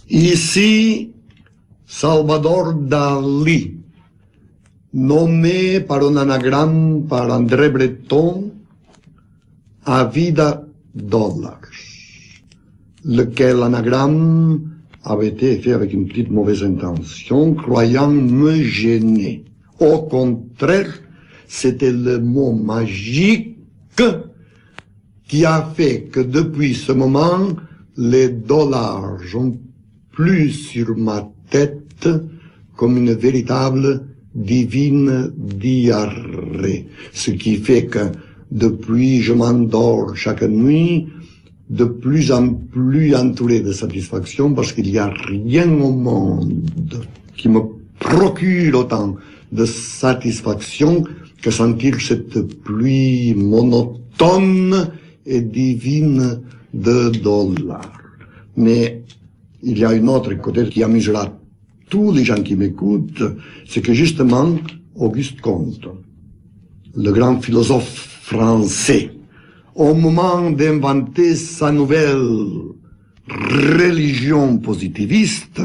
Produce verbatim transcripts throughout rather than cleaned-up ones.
Ici, Salvador Dalí, nommé par un anagramme par André Breton, à vida dollars, lequel anagramme avait été fait avec une petite mauvaise intention, croyant me gêner. Au contraire, c'était le mot magique qui a fait que depuis ce moment, les dollars ont plu sur ma tête comme une véritable divine diarrhée. Ce qui fait que depuis je m'endors chaque nuit, de plus en plus entouré de satisfaction, parce qu'il n'y a rien au monde qui me procure autant de satisfaction que sentir cette pluie monotone et divine de dollars. Mais il y a une autre côté qui amusera tous les gens qui m'écoutent, c'est que justement, Auguste Comte, le grand philosophe français, au moment d'inventer sa nouvelle religion positiviste,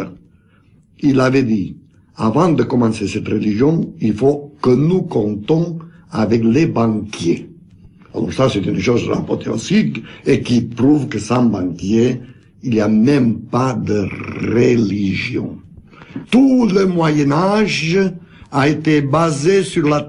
il avait dit, avant de commencer cette religion, il faut que nous comptons avec les banquiers. Alors ça, c'est une chose apothéosique et qui prouve que sans banquiers, il n'y a même pas de religion. Tout le Moyen-Âge a été basé sur la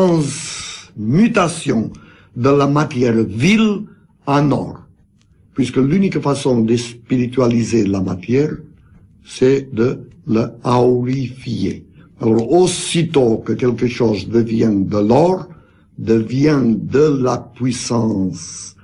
transmutation de la matière vile en or, puisque l'unique façon de spiritualiser la matière, c'est de l'aurifier. Alors, aussitôt que quelque chose devient de l'or, devient de la puissance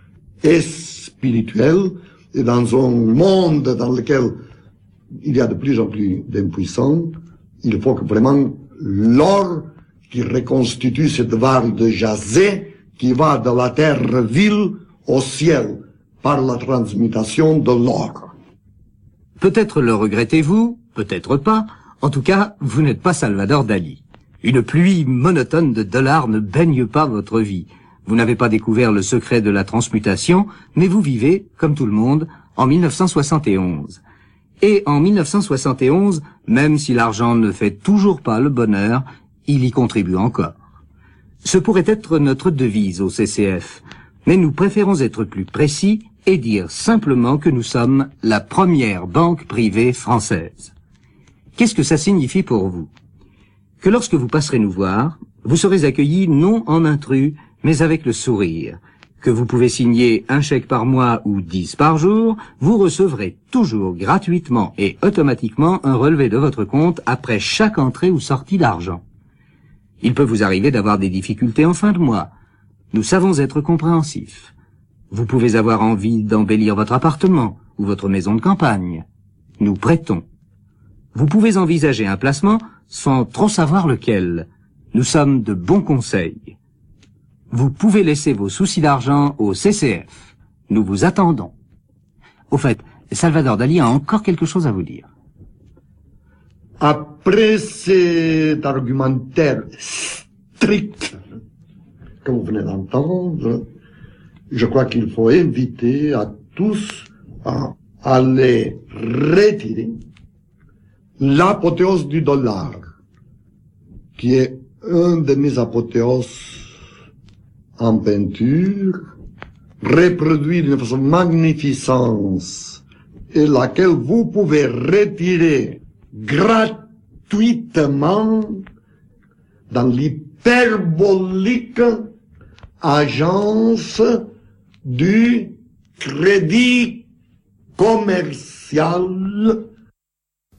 spirituelle, et dans un monde dans lequel il y a de plus en plus d'impuissants, il faut que vraiment l'or qui reconstitue cette vague de jasé qui va de la terre vile au ciel par la transmutation de l'or. Peut-être le regrettez-vous, peut-être pas. En tout cas, vous n'êtes pas Salvador Dalí. Une pluie monotone de dollars ne baigne pas votre vie. Vous n'avez pas découvert le secret de la transmutation, mais vous vivez, comme tout le monde, en mille neuf cent soixante et onze. Et en mille neuf cent soixante et onze, même si l'argent ne fait toujours pas le bonheur, il y contribue encore. Ce pourrait être notre devise au C C F, mais nous préférons être plus précis et dire simplement que nous sommes la première banque privée française. Qu'est-ce que ça signifie pour vous? Que lorsque vous passerez nous voir, vous serez accueillis non en intrus, mais avec le sourire. Que vous pouvez signer un chèque par mois ou dix par jour, vous recevrez toujours gratuitement et automatiquement un relevé de votre compte après chaque entrée ou sortie d'argent. Il peut vous arriver d'avoir des difficultés en fin de mois. Nous savons être compréhensifs. Vous pouvez avoir envie d'embellir votre appartement ou votre maison de campagne. Nous prêtons. Vous pouvez envisager un placement sans trop savoir lequel. Nous sommes de bons conseils. Vous pouvez laisser vos soucis d'argent au C C F. Nous vous attendons. Au fait, Salvador Dalí a encore quelque chose à vous dire. Après cet argumentaire strict que vous venez d'entendre, je crois qu'il faut inviter à tous à aller retirer l'apothéose du dollar, qui est un de mes apothéoses en peinture, reproduit d'une façon magnificence, et laquelle vous pouvez retirer gratuitement dans l'hyperbolique agence du crédit commercial